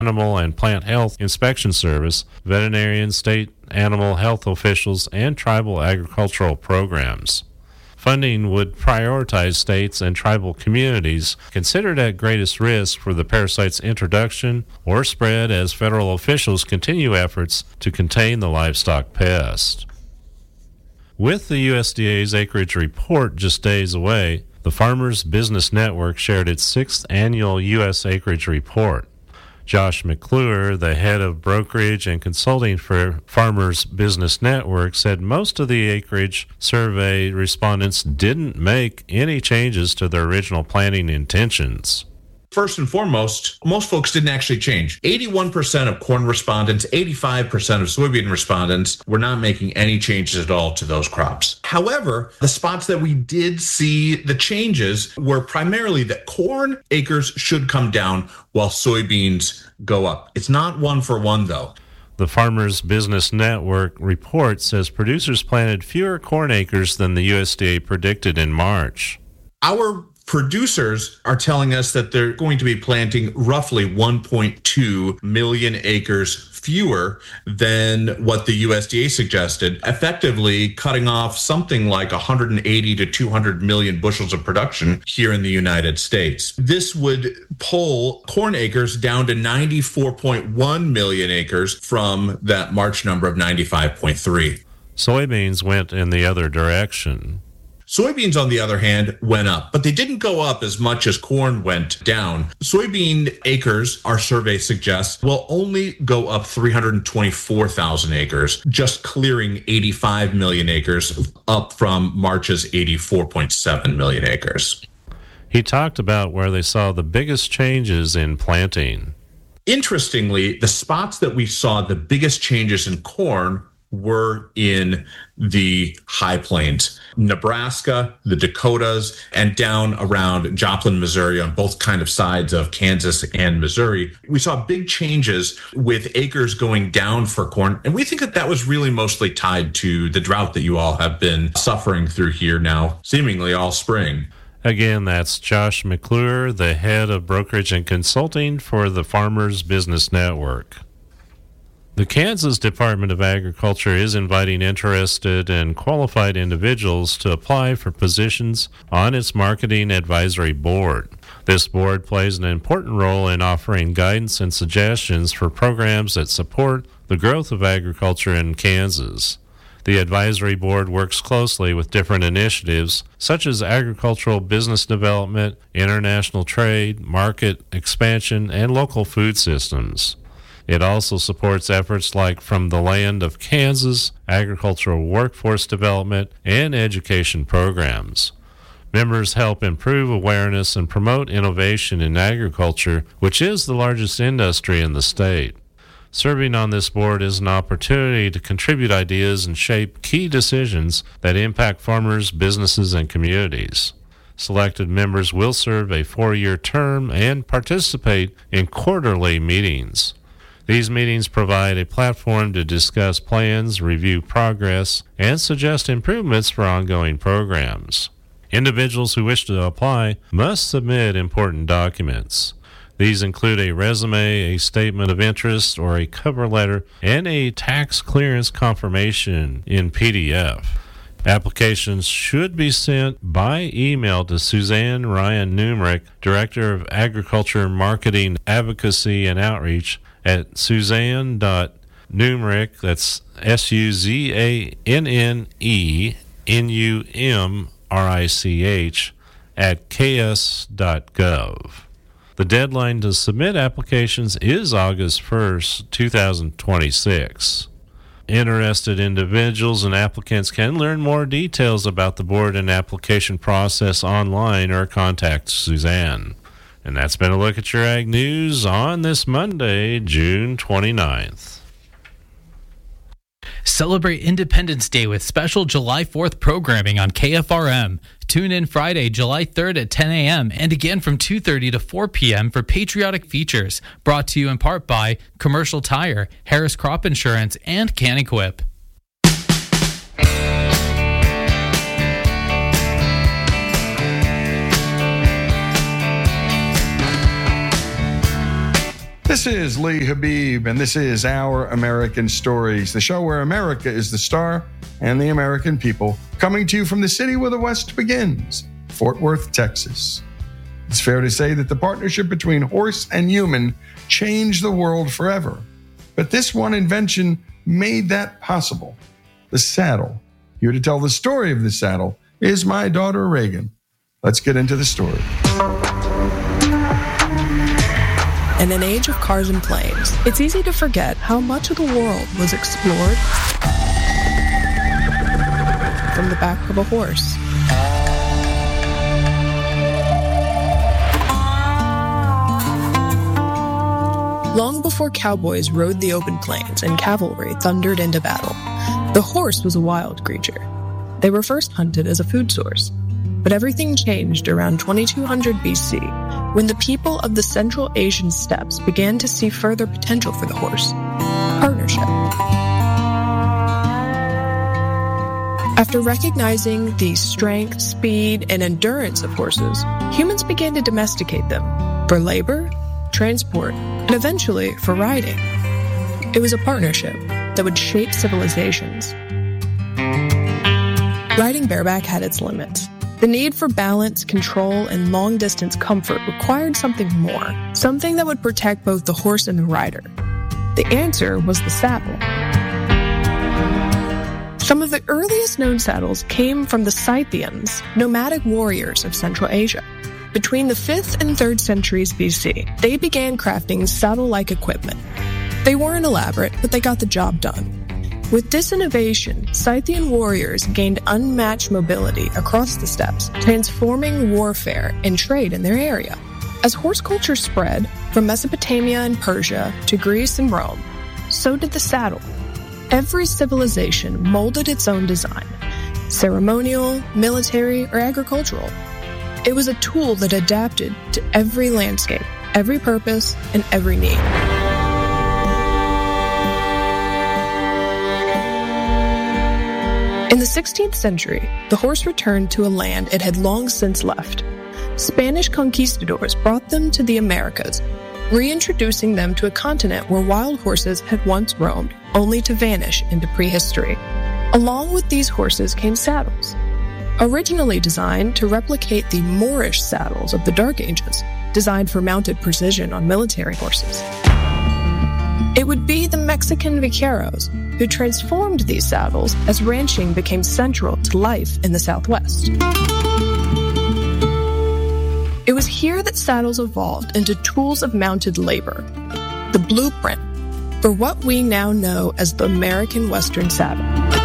Animal and Plant Health Inspection Service, veterinarian, state animal health officials, and tribal agricultural programs. Funding would prioritize states and tribal communities considered at greatest risk for the parasite's introduction or spread as federal officials continue efforts to contain the livestock pest. With the USDA's acreage report just days away, the Farmers Business Network shared its 6th annual U.S. acreage report. Josh McClure, the head of brokerage and consulting for Farmers Business Network, said most of the acreage survey respondents didn't make any changes to their original planting intentions. First and foremost, most folks didn't actually change. 81% of corn respondents, 85% of soybean respondents were not making any changes at all to those crops. However, the spots that we did see the changes were primarily that corn acres should come down while soybeans go up. It's not one for one, though. The Farmers Business Network report says producers planted fewer corn acres than the USDA predicted in March. Our producers are telling us that they're going to be planting roughly 1.2 million acres fewer than what the USDA suggested, effectively cutting off something like 180 to 200 million bushels of production here in the United States. This would pull corn acres down to 94.1 million acres from that March number of 95.3. Soybeans went in the other direction. Soybeans, on the other hand, went up, but they didn't go up as much as corn went down. Soybean acres, our survey suggests, will only go up 324,000 acres, just clearing 85 million acres, up from March's 84.7 million acres. He talked about where they saw the biggest changes in planting. Interestingly, the spots that we saw the biggest changes in corn were in the high plains, Nebraska, the Dakotas, and down around Joplin, Missouri, on both kind of sides of Kansas and Missouri. We saw big changes with acres going down for corn, and we think that that was really mostly tied to the drought that you all have been suffering through here now, seemingly all spring. Again, that's Josh McClure, the head of brokerage and consulting for the Farmers Business Network. The Kansas Department of Agriculture is inviting interested and qualified individuals to apply for positions on its Marketing Advisory Board. This board plays an important role in offering guidance and suggestions for programs that support the growth of agriculture in Kansas. The advisory board works closely with different initiatives such as agricultural business development, international trade, market expansion, and local food systems. It also supports efforts like From the Land of Kansas, agricultural workforce development, and education programs. Members help improve awareness and promote innovation in agriculture, which is the largest industry in the state. Serving on this board is an opportunity to contribute ideas and shape key decisions that impact farmers, businesses, and communities. Selected members will serve a 4-year term and participate in quarterly meetings. These meetings provide a platform to discuss plans, review progress, and suggest improvements for ongoing programs. Individuals who wish to apply must submit important documents. These include a resume, a statement of interest, or a cover letter, and a tax clearance confirmation in PDF. Applications should be sent by email to Suzanne Ryan Numerick, Director of Agriculture Marketing Advocacy and Outreach, at suzanne.numerick, that's SUZANNENUMRICH, at ks.gov. The deadline to submit applications is August 1st, 2026. Interested individuals and applicants can learn more details about the board and application process online or contact Suzanne. And that's been a look at your Ag News on this Monday, June 29th. Celebrate Independence Day with special July 4th programming on KFRM. Tune in Friday, July 3rd at 10 a.m. and again from 2:30 to 4 p.m. for patriotic features. Brought to you in part by Commercial Tire, Harris Crop Insurance, and Can-Equip. This is Lee Habib, and this is Our American Stories, the show where America is the star and the American people, coming to you from the city where the West begins, Fort Worth, Texas. It's fair to say that the partnership between horse and human changed the world forever. But this one invention made that possible, the saddle. Here to tell the story of the saddle is my daughter, Reagan. Let's get into the story. In an age of cars and planes, it's easy to forget how much of the world was explored from the back of a horse. Long before cowboys rode the open plains and cavalry thundered into battle, the horse was a wild creature. They were first hunted as a food source, but everything changed around 2200 BC when the people of the Central Asian steppes began to see further potential for the horse: partnership. After recognizing the strength, speed, and endurance of horses, humans began to domesticate them for labor, transport, and eventually for riding. It was a partnership that would shape civilizations. Riding bareback had its limits. The need for balance, control, and long-distance comfort required something more, something that would protect both the horse and the rider. The answer was the saddle. Some of the earliest known saddles came from the Scythians, nomadic warriors of Central Asia. Between the 5th and 3rd centuries BC, they began crafting saddle-like equipment. They weren't elaborate, but they got the job done. With this innovation, Scythian warriors gained unmatched mobility across the steppes, transforming warfare and trade in their area. As horse culture spread from Mesopotamia and Persia to Greece and Rome, so did the saddle. Every civilization molded its own design, ceremonial, military, or agricultural. It was a tool that adapted to every landscape, every purpose, and every need. In the 16th century, the horse returned to a land it had long since left. Spanish conquistadors brought them to the Americas, reintroducing them to a continent where wild horses had once roamed, only to vanish into prehistory. Along with these horses came saddles. Originally designed to replicate the Moorish saddles of the Dark Ages, designed for mounted precision on military horses. It would be the Mexican vaqueros who transformed these saddles as ranching became central to life in the Southwest. It was here that saddles evolved into tools of mounted labor, the blueprint for what we now know as the American Western saddle.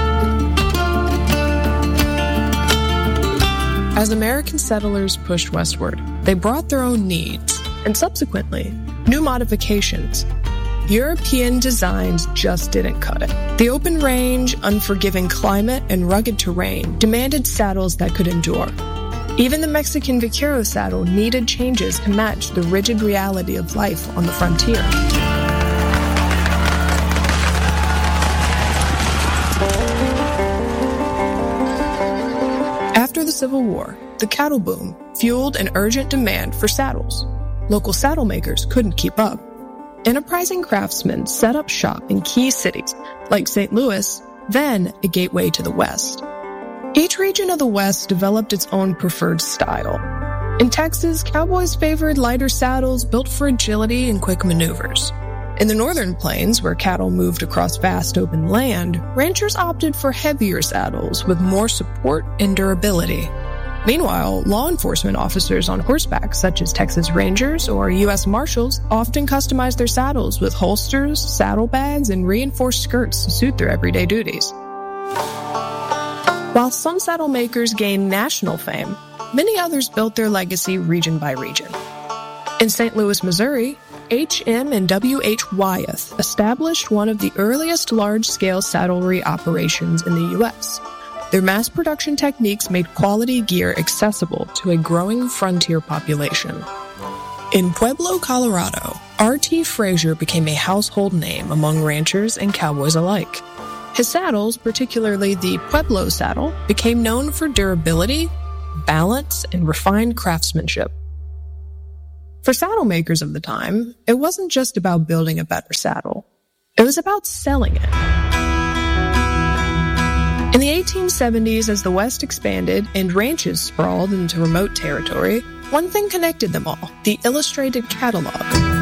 As American settlers pushed westward, they brought their own needs, and subsequently, new modifications. European designs just didn't cut it. The open range, unforgiving climate, and rugged terrain demanded saddles that could endure. Even the Mexican vaquero saddle needed changes to match the rigid reality of life on the frontier. After the Civil War, the cattle boom fueled an urgent demand for saddles. Local saddle makers couldn't keep up. Enterprising craftsmen set up shop in key cities like St. Louis, then a gateway to the West. Each region of the West developed its own preferred style. In Texas, cowboys favored lighter saddles built for agility and quick maneuvers. In the northern plains, where cattle moved across vast open land, ranchers opted for heavier saddles with more support and durability. Meanwhile, law enforcement officers on horseback, such as Texas Rangers or U.S. Marshals, often customized their saddles with holsters, saddlebags, and reinforced skirts to suit their everyday duties. While some saddle makers gained national fame, many others built their legacy region by region. In St. Louis, Missouri, H.M. and W.H. Wyeth established one of the earliest large-scale saddlery operations in the U.S. Their mass production techniques made quality gear accessible to a growing frontier population. In Pueblo, Colorado, R.T. Frazier became a household name among ranchers and cowboys alike. His saddles, particularly the Pueblo saddle, became known for durability, balance, and refined craftsmanship. For saddle makers of the time, it wasn't just about building a better saddle. It was about selling it. In the 1870s, as the West expanded and ranches sprawled into remote territory, one thing connected them all: the illustrated catalog.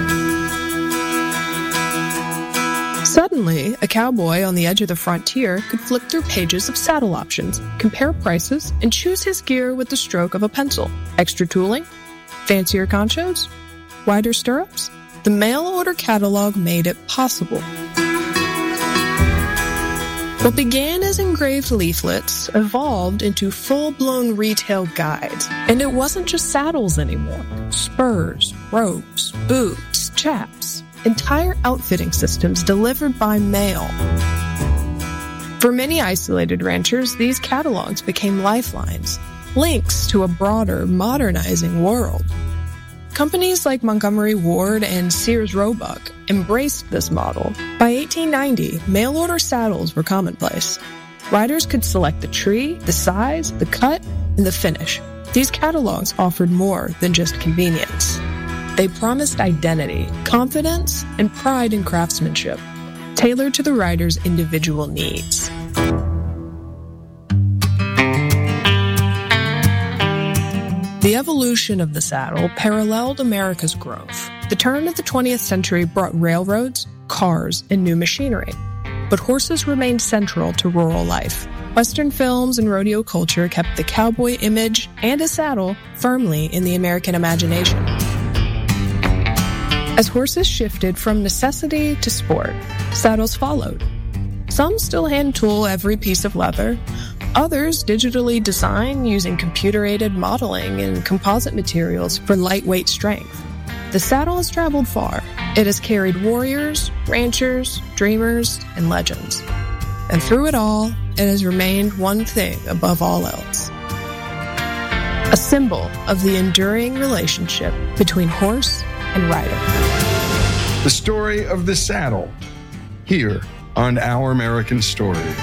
Suddenly, a cowboy on the edge of the frontier could flip through pages of saddle options, compare prices, and choose his gear with the stroke of a pencil. Extra tooling? Fancier conchos? Wider stirrups? The mail-order catalog made it possible. What began as engraved leaflets evolved into full-blown retail guides. And it wasn't just saddles anymore. Spurs, ropes, boots, chaps. Entire outfitting systems delivered by mail. For many isolated ranchers, these catalogs became lifelines, links to a broader, modernizing world. Companies like Montgomery Ward and Sears Roebuck embraced this model. By 1890, mail-order saddles were commonplace. Riders could select the tree, the size, the cut, and the finish. These catalogs offered more than just convenience. They promised identity, confidence, and pride in craftsmanship, tailored to the rider's individual needs. The evolution of the saddle paralleled America's growth. The turn of the 20th century brought railroads, cars, and new machinery. But horses remained central to rural life. Western films and rodeo culture kept the cowboy image and a saddle firmly in the American imagination. As horses shifted from necessity to sport, saddles followed. Some still hand tool every piece of leather. Others digitally design using computer-aided modeling and composite materials for lightweight strength. The saddle has traveled far. It has carried warriors, ranchers, dreamers, and legends. And through it all, it has remained one thing above all else: a symbol of the enduring relationship between horse and rider. The story of the saddle, here on Our American Stories.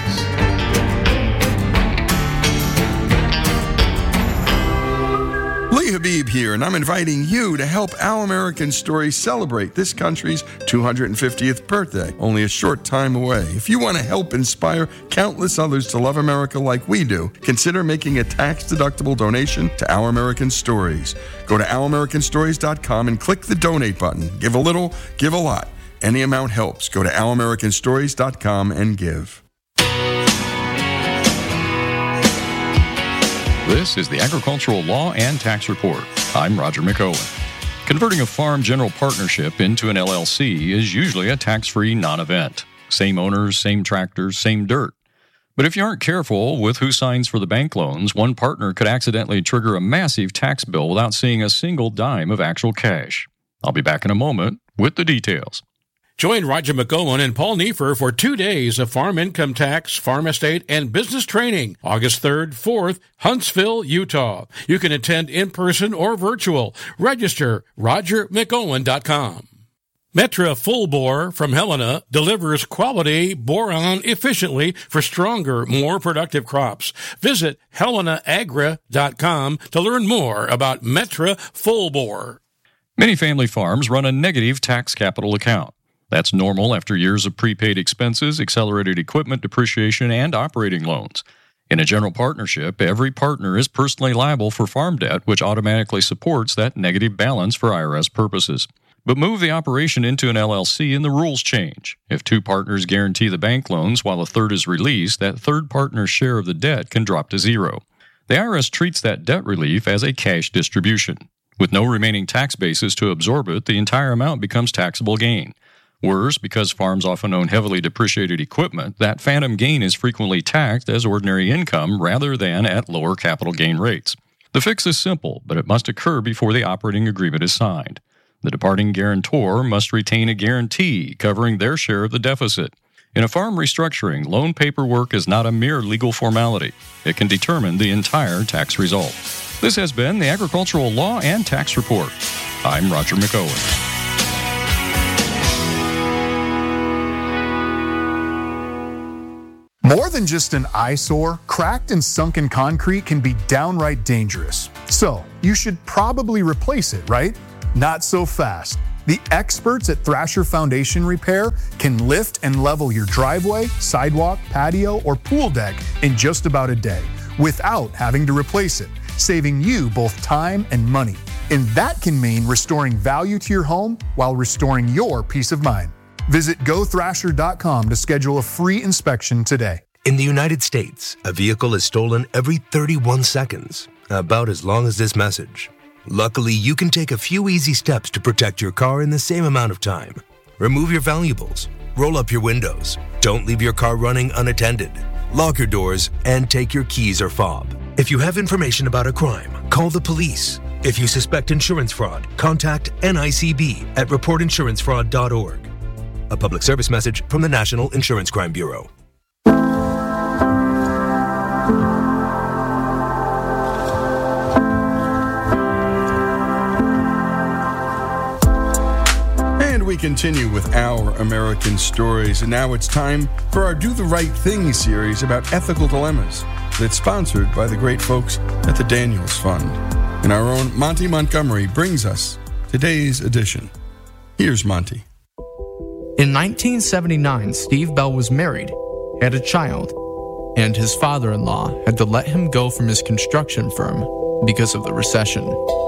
Lee Habib here, and I'm inviting you to help Our American Stories celebrate this country's 250th birthday, only a short time away. If you want to help inspire countless others to love America like we do, consider making a tax-deductible donation to Our American Stories. Go to ouramericanstories.com and click the donate button. Give a little, give a lot. Any amount helps. Go to ouramericanstories.com and give. This is the Agricultural Law and Tax Report. I'm Roger McOwen. Converting a farm general partnership into an LLC is usually a tax-free non-event. Same owners, same tractors, same dirt. But if you aren't careful with who signs for the bank loans, one partner could accidentally trigger a massive tax bill without seeing a single dime of actual cash. I'll be back in a moment with the details. Join Roger McOwen and Paul Neiffer for 2 days of farm income tax, farm estate, and business training. August 3rd, 4th, Huntsville, Utah. You can attend in person or virtual. Register RogerMcOwen.com. Metra Full Bore from Helena delivers quality boron efficiently for stronger, more productive crops. Visit HelenaAgra.com to learn more about Metra Full Bore. Many family farms run a negative tax capital account. That's normal after years of prepaid expenses, accelerated equipment depreciation, and operating loans. In a general partnership, every partner is personally liable for farm debt, which automatically supports that negative balance for IRS purposes. But move the operation into an LLC and the rules change. If two partners guarantee the bank loans while a third is released, that third partner's share of the debt can drop to zero. The IRS treats that debt relief as a cash distribution. With no remaining tax basis to absorb it, the entire amount becomes taxable gain. Worse, because farms often own heavily depreciated equipment, that phantom gain is frequently taxed as ordinary income rather than at lower capital gain rates. The fix is simple, but it must occur before the operating agreement is signed. The departing guarantor must retain a guarantee covering their share of the deficit. In a farm restructuring, loan paperwork is not a mere legal formality. It can determine the entire tax result. This has been the Agricultural Law and Tax Report. I'm Roger McOwen. More than just an eyesore, cracked and sunken concrete can be downright dangerous. So, you should probably replace it, right? Not so fast. The experts at Thrasher Foundation Repair can lift and level your driveway, sidewalk, patio, or pool deck in just about a day without having to replace it, saving you both time and money. And that can mean restoring value to your home while restoring your peace of mind. Visit GoThrasher.com to schedule a free inspection today. In the United States, a vehicle is stolen every 31 seconds, about as long as this message. Luckily, you can take a few easy steps to protect your car in the same amount of time. Remove your valuables, roll up your windows, don't leave your car running unattended, lock your doors, and take your keys or fob. If you have information about a crime, call the police. If you suspect insurance fraud, contact NICB at reportinsurancefraud.org. A public service message from the National Insurance Crime Bureau. We continue with Our American Stories, and now it's time for our Do the Right Thing series about ethical dilemmas that's sponsored by the great folks at the Daniels Fund. And our own Monty Montgomery brings us today's edition. Here's Monty. In 1979, Steve Bell was married, had a child, and his father-in-law had to let him go from his construction firm because of the recession.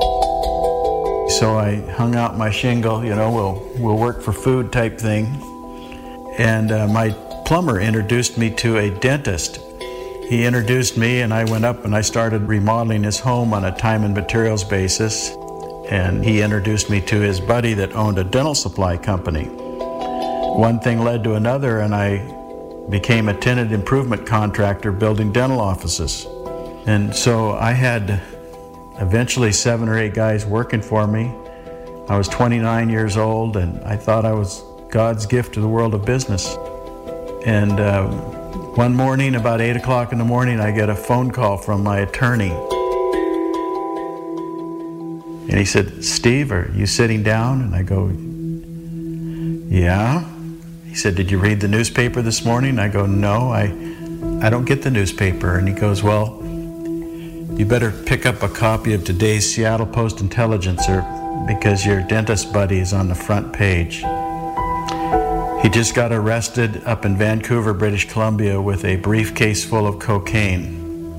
So I hung out my shingle, we'll work for food type thing. And my plumber introduced me to a dentist. He introduced me, and I went up and I started remodeling his home on a time and materials basis. And he introduced me to his buddy that owned a dental supply company. One thing led to another, and I became a tenant improvement contractor building dental offices. And so I had eventually 7 or 8 guys working for me. I was 29 years old, and I thought I was God's gift to the world of business. And one morning, about 8 o'clock in the morning, I get a phone call from my attorney. And he said, "Steve, are you sitting down?" And I go, "Yeah." He said, "Did you read the newspaper this morning?" I go, "No, I don't get the newspaper." And he goes, "Well, you better pick up a copy of today's Seattle Post-Intelligencer because your dentist buddy is on the front page. He just got arrested up in Vancouver, British Columbia with a briefcase full of cocaine."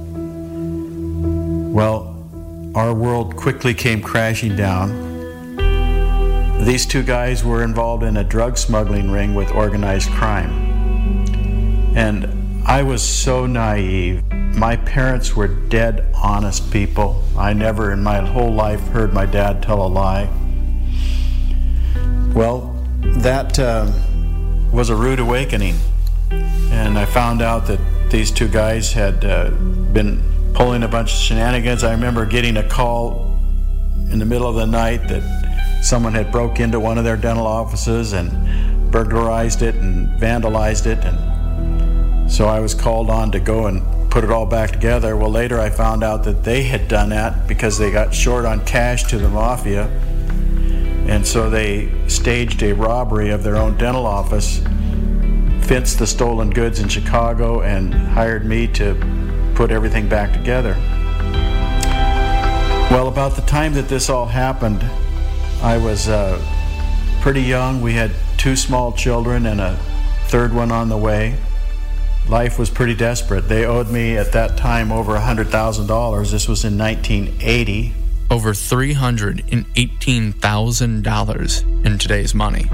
Well, our world quickly came crashing down. These 2 guys were involved in a drug smuggling ring with organized crime. And I was so naive. My parents were dead honest people. I never in my whole life heard my dad tell a lie. Well, that was a rude awakening. And I found out that these 2 guys had been pulling a bunch of shenanigans. I remember getting a call in the middle of the night that someone had broke into one of their dental offices and burglarized it and vandalized it. And so I was called on to go and put it all back together. Well, later I found out that they had done that because they got short on cash to the mafia. And so they staged a robbery of their own dental office, fenced the stolen goods in Chicago, and hired me to put everything back together. Well, about the time that this all happened, I was pretty young. We had 2 small children and a 3rd one on the way. Life was pretty desperate. They owed me at that time over $100,000. This was in 1980. Over $318,000 in today's money.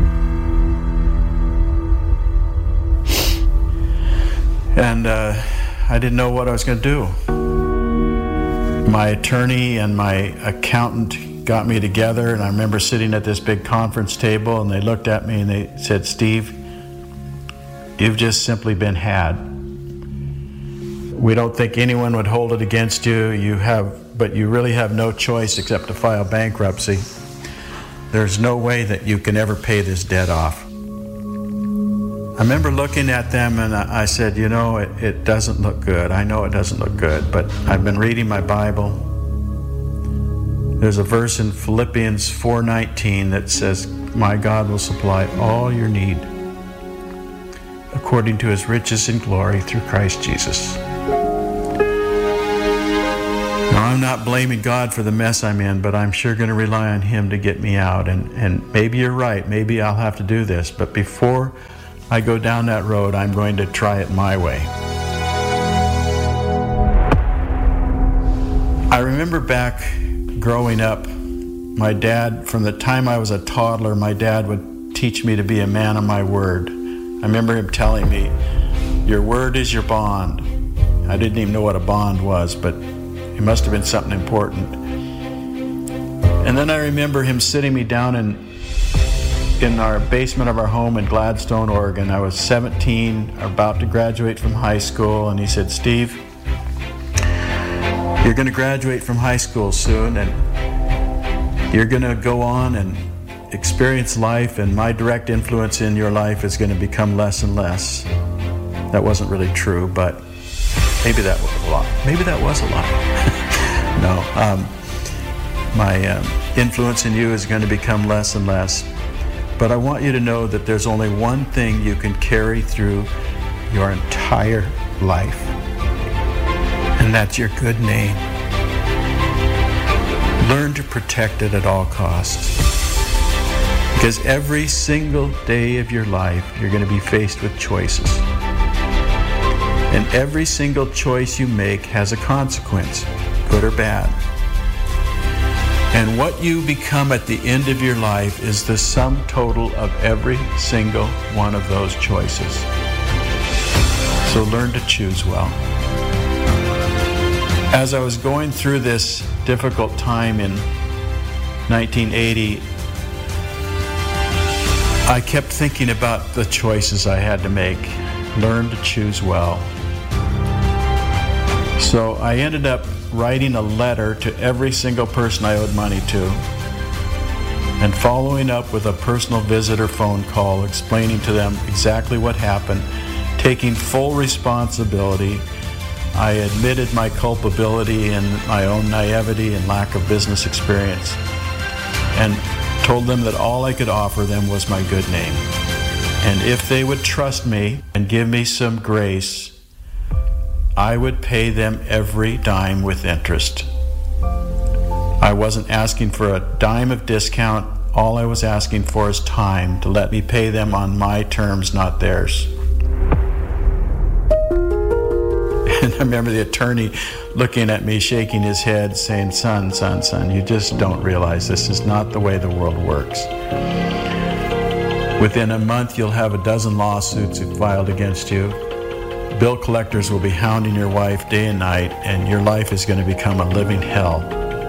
And I didn't know what I was going to do. My attorney and my accountant got me together, and I remember sitting at this big conference table, and they looked at me and they said, "Steve, you've just simply been had. We don't think anyone would hold it against you. But you really have no choice except to file bankruptcy. There's no way that you can ever pay this debt off." I remember looking at them and I said, it doesn't look good. I know it doesn't look good, but I've been reading my Bible. There's a verse in Philippians 4:19 that says, "My God will supply all your need according to his riches in glory through Christ Jesus." Now, I'm not blaming God for the mess I'm in, but I'm sure going to rely on Him to get me out. And maybe you're right. Maybe I'll have to do this. But before I go down that road, I'm going to try it my way. I remember back growing up, my dad, from the time I was a toddler, my dad would teach me to be a man of my word. I remember him telling me, your word is your bond. I didn't even know what a bond was, but it must have been something important. And then I remember him sitting me down in our basement of our home in Gladstone, Oregon. I was 17, about to graduate from high school, and he said, Steve, you're going to graduate from high school soon, and you're going to go on and experience life, and my direct influence in your life is going to become less and less. That wasn't really true, but maybe that was a lot. Maybe that was a lot. No, my influence in you is going to become less and less. But I want you to know that there's only one thing you can carry through your entire life, and that's your good name. Learn to protect it at all costs. Because every single day of your life, you're going to be faced with choices. And every single choice you make has a consequence, good or bad. And what you become at the end of your life is the sum total of every single one of those choices. So learn to choose well. As I was going through this difficult time in 1980, I kept thinking about the choices I had to make. Learn to choose well. So I ended up writing a letter to every single person I owed money to and following up with a personal visit or phone call explaining to them exactly what happened, taking full responsibility. I admitted my culpability and my own naivety and lack of business experience, and told them that all I could offer them was my good name. And if they would trust me and give me some grace, I would pay them every dime with interest. I wasn't asking for a dime of discount. All I was asking for is time to let me pay them on my terms, not theirs. And I remember the attorney looking at me, shaking his head, saying, son, you just don't realize this is not the way the world works. Within a month, you'll have a dozen lawsuits filed against you. Bill collectors will be hounding your wife day and night, and your life is going to become a living hell.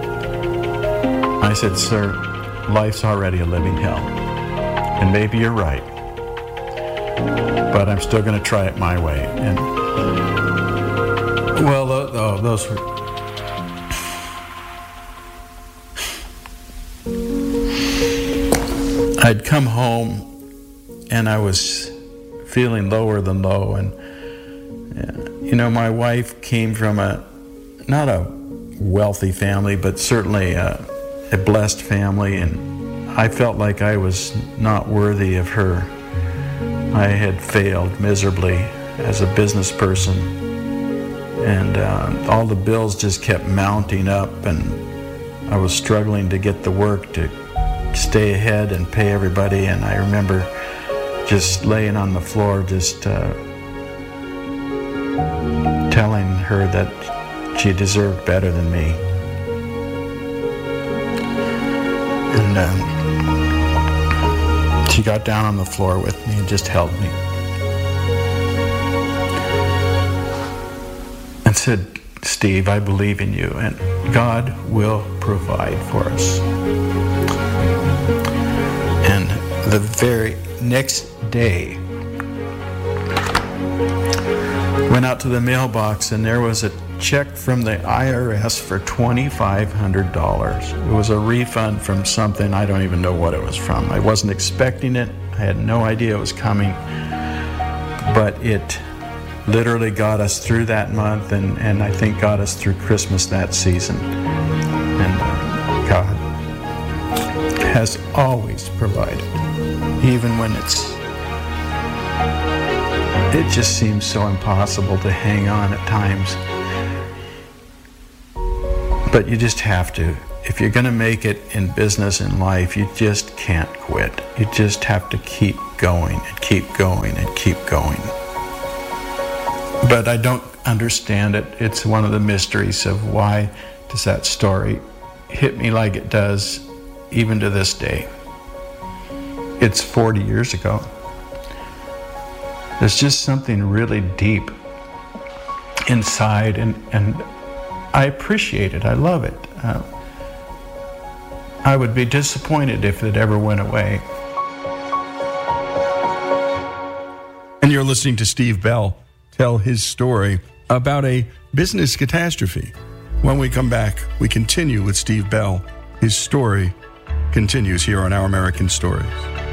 I said, sir, life's already a living hell. And maybe you're right. But I'm still going to try it my way. And well, those were... I'd come home and I was feeling lower than low, and you know, my wife came from not a wealthy family, but certainly a blessed family, and I felt like I was not worthy of her. I had failed miserably as a business person, and all the bills just kept mounting up, and I was struggling to get the work to stay ahead and pay everybody. And I remember just laying on the floor, just telling her that she deserved better than me. And she got down on the floor with me and just held me and said, Steve, I believe in you, and God will provide for us. And the very next day, went out to the mailbox, and there was a check from the IRS for $2,500. It was a refund from something, I don't even know what it was from. I wasn't expecting it. I had no idea it was coming. But it literally got us through that month, and I think got us through Christmas that season. And God has always provided, even when it just seems so impossible to hang on at times. But you just have to. If you're going to make it in business and life, you just can't quit. You just have to keep going and keep going and keep going. But I don't understand it. It's one of the mysteries of why does that story hit me like it does even to this day. It's 40 years ago. There's just something really deep inside, and I appreciate it. I love it. I would be disappointed if it ever went away. And you're listening to Steve Bell tell his story about a business catastrophe. When we come back, we continue with Steve Bell. His story continues here on Our American Stories.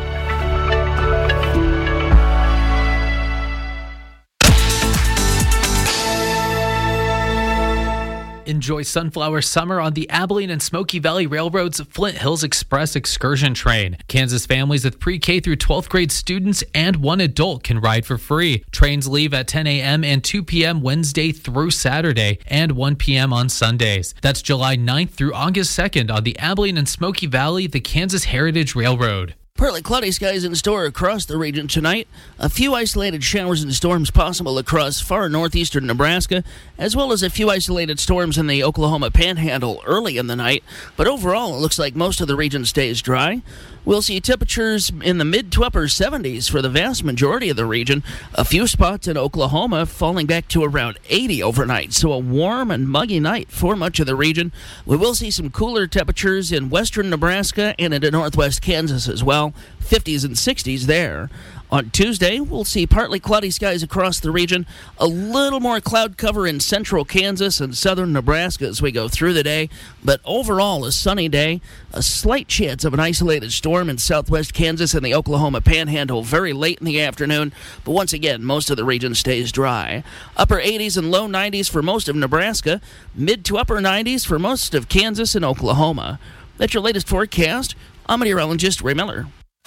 Enjoy Sunflower Summer on the Abilene and Smoky Valley Railroad's Flint Hills Express excursion train. Kansas families with pre-K through 12th grade students and one adult can ride for free. Trains leave at 10 a.m. and 2 p.m. Wednesday through Saturday and 1 p.m. on Sundays. That's July 9th through August 2nd on the Abilene and Smoky Valley, the Kansas Heritage Railroad. Partly cloudy skies in store across the region tonight. A few isolated showers and storms possible across far northeastern Nebraska, as well as a few isolated storms in the Oklahoma Panhandle early in the night. But overall, it looks like most of the region stays dry. We'll see temperatures in the mid to upper 70s for the vast majority of the region. A few spots in Oklahoma falling back to around 80 overnight, so a warm and muggy night for much of the region. We will see some cooler temperatures in western Nebraska and into northwest Kansas as well, 50s and 60s there. On Tuesday, we'll see partly cloudy skies across the region, a little more cloud cover in central Kansas and southern Nebraska as we go through the day, but overall a sunny day, a slight chance of an isolated storm in southwest Kansas and the Oklahoma Panhandle very late in the afternoon, but once again, most of the region stays dry. Upper 80s and low 90s for most of Nebraska, mid to upper 90s for most of Kansas and Oklahoma. That's your latest forecast. I'm meteorologist Ray Miller.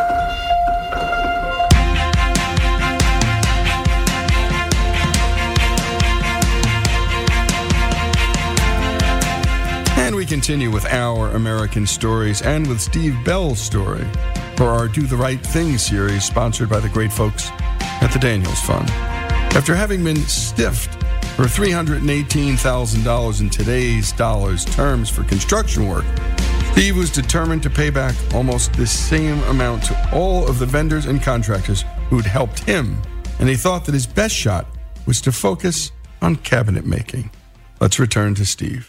And we continue with Our American Stories and with Steve Bell's story for our Do the Right Thing series, sponsored by the great folks at the Daniels Fund. After having been stiffed for $318,000 in today's dollars terms for construction work, Steve was determined to pay back almost the same amount to all of the vendors and contractors who'd helped him, and he thought that his best shot was to focus on cabinet making. Let's return to Steve.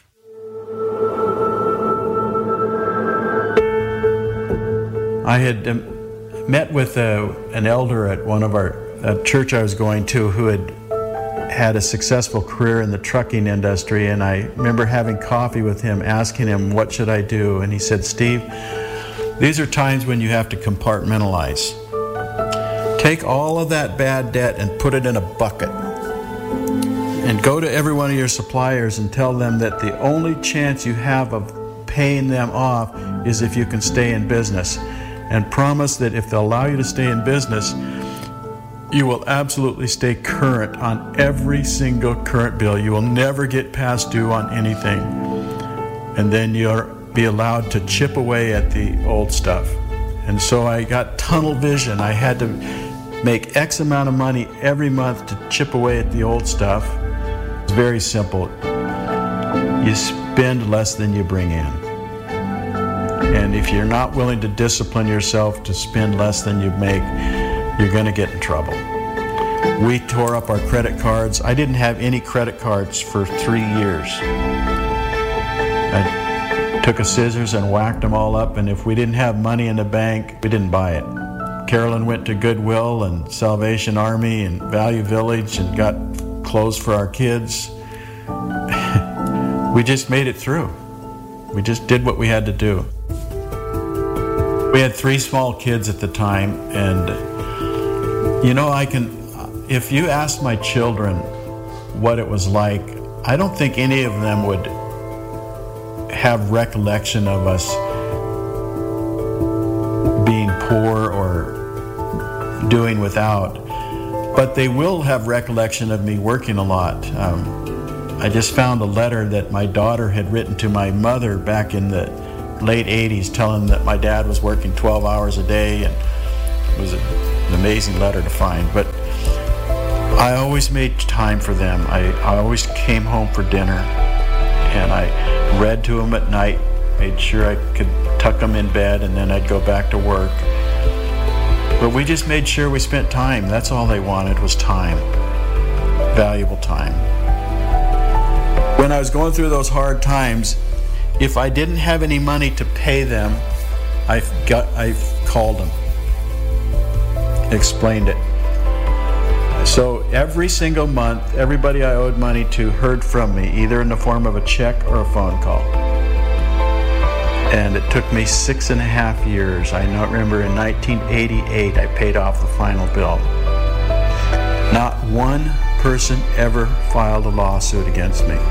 I had met with an elder at one of a church I was going to who had a successful career in the trucking industry, and I remember having coffee with him, asking him, what should I do? And he said, Steve, these are times when you have to compartmentalize. Take all of that bad debt and put it in a bucket. And go to every one of your suppliers and tell them that the only chance you have of paying them off is if you can stay in business. And promise that if they'll allow you to stay in business, you will absolutely stay current on every single current bill. You will never get past due on anything. And then you'll be allowed to chip away at the old stuff. And so I got tunnel vision. I had to make X amount of money every month to chip away at the old stuff. It's very simple. You spend less than you bring in. And if you're not willing to discipline yourself to spend less than you make, you're going to get in trouble. We tore up our credit cards. I didn't have any credit cards for 3 years. I took a scissors and whacked them all up, and if we didn't have money in the bank, we didn't buy it. Carolyn went to Goodwill and Salvation Army and Value Village and got clothes for our kids. We just made it through. We just did what we had to do. We had 3 small kids at the time, and if you ask my children what it was like, I don't think any of them would have recollection of us being poor or doing without, but they will have recollection of me working a lot. I just found a letter that my daughter had written to my mother back in the late 80s telling that my dad was working 12 hours a day, and it was an amazing letter to find. But I always made time for them. I always came home for dinner, and I read to them at night, made sure I could tuck them in bed, and then I'd go back to work. But we just made sure we spent time. That's all they wanted was time, valuable time. When I was going through those hard times, if I didn't have any money to pay them, I called them, explained it. So every single month, everybody I owed money to heard from me, either in the form of a check or a phone call. And it took me 6.5 years. I remember in 1988, I paid off the final bill. Not one person ever filed a lawsuit against me.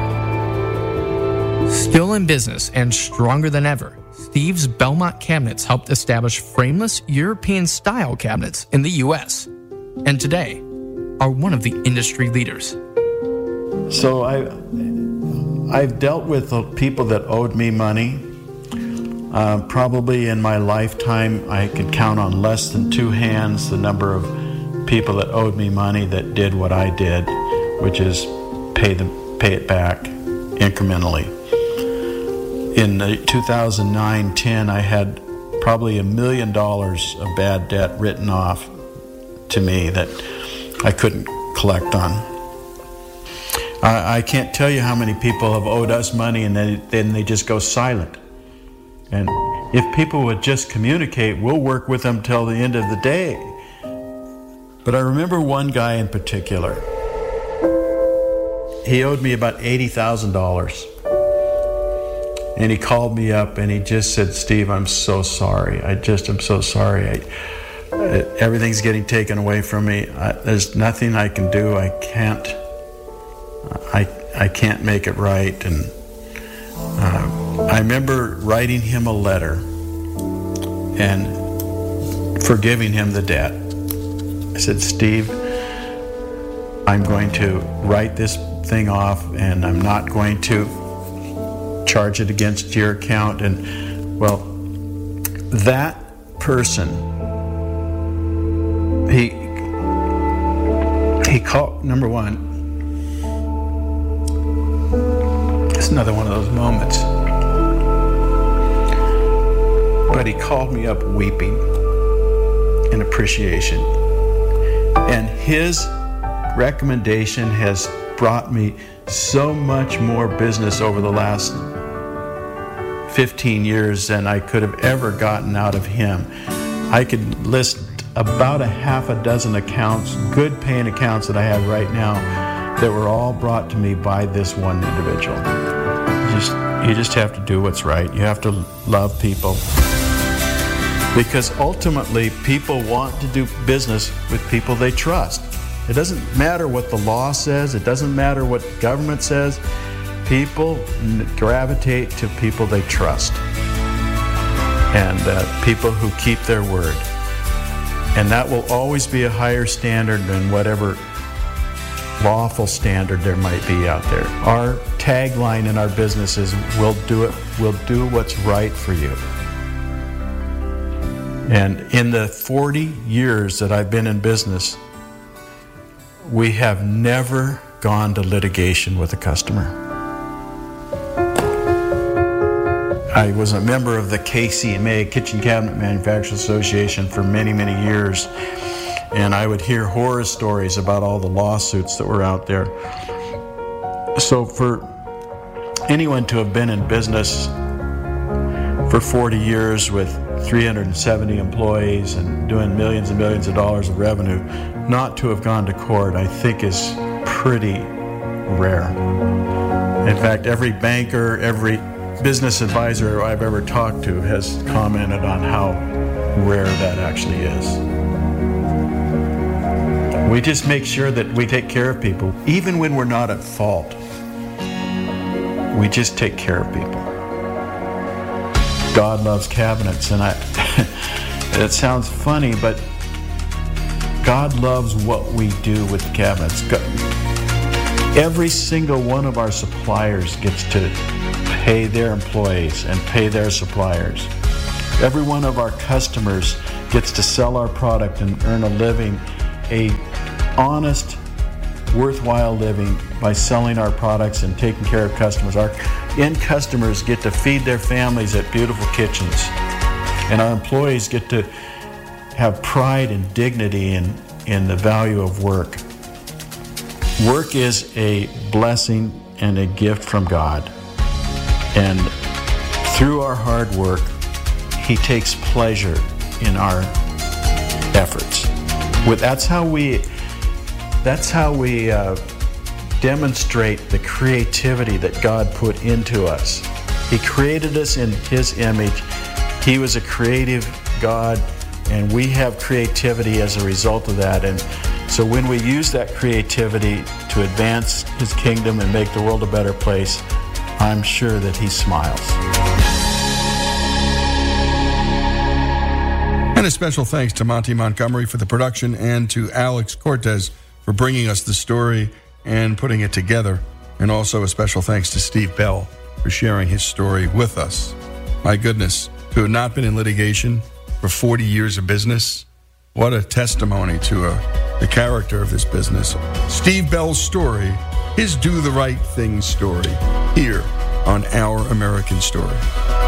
Still in business and stronger than ever, Steve's Belmont Cabinets helped establish frameless European-style cabinets in the U.S. and today are one of the industry leaders. So I've dealt with people that owed me money. Probably in my lifetime, I could count on less than 2 hands the number of people that owed me money that did what I did, which is pay it back incrementally. In 2009-10, I had probably $1 million of bad debt written off to me that I couldn't collect on. I can't tell you how many people have owed us money and then they just go silent. And if people would just communicate, we'll work with them till the end of the day. But I remember one guy in particular. He owed me about $80,000. And he called me up and he just said, "Steve, I'm so sorry. I'm so sorry. Everything's getting taken away from me. There's nothing I can do. I can't make it right." And I remember writing him a letter and forgiving him the debt. I said, "Steve, I'm going to write this thing off and I'm not going to charge it against your account." And well, that person, he called, number one, it's another one of those moments, but he called me up weeping in appreciation. And his recommendation has brought me so much more business over the last 15 years than I could have ever gotten out of him. I could list about 6 accounts, good paying accounts that I have right now that were all brought to me by this one individual. You just have to do what's right. You have to love people. Because ultimately, people want to do business with people they trust. It doesn't matter what the law says. It doesn't matter what government says. People gravitate to people they trust and people who keep their word. And that will always be a higher standard than whatever lawful standard there might be out there. Our tagline in our business is, we'll do what's right for you. And in the 40 years that I've been in business, we have never gone to litigation with a customer. I was a member of the KCMA, Kitchen Cabinet Manufacturers Association, for many, many years. And I would hear horror stories about all the lawsuits that were out there. So for anyone to have been in business for 40 years with 370 employees and doing millions and millions of dollars of revenue, not to have gone to court, I think is pretty rare. In fact, every banker, every business advisor I've ever talked to has commented on how rare that actually is. We just make sure that we take care of people, even when we're not at fault. We just take care of people. God loves cabinets, and it sounds funny, but God loves what we do with the cabinets. Every single one of our suppliers gets to pay their employees and pay their suppliers. Every one of our customers gets to sell our product and earn a living, a honest, worthwhile living by selling our products and taking care of customers. Our end customers get to feed their families at beautiful kitchens, and our employees get to have pride and dignity in the value of work. Work is a blessing and a gift from God, and through our hard work, He takes pleasure in our efforts. That's how we demonstrate the creativity that God put into us. He created us in His image. He was a creative God, and we have creativity as a result of that. And so when we use that creativity to advance His kingdom and make the world a better place, I'm sure that He smiles. And a special thanks to Monty Montgomery for the production and to Alex Cortez for bringing us the story and putting it together. And also a special thanks to Steve Bell for sharing his story with us. My goodness, to have not been in litigation for 40 years of business, what a testimony to the character of this business. Steve Bell's story, his Do the Right Thing story, here on Our American Story.